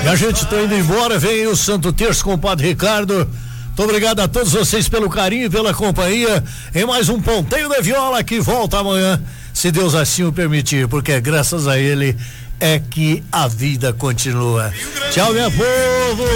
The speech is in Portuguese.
E a gente tá indo embora, vem aí o Santo Terço com o Padre Ricardo. Muito obrigado a todos vocês pelo carinho e pela companhia em mais um Ponteio da Viola que volta amanhã, se Deus assim o permitir, porque é graças a ele é que a vida continua. Tchau, meu povo!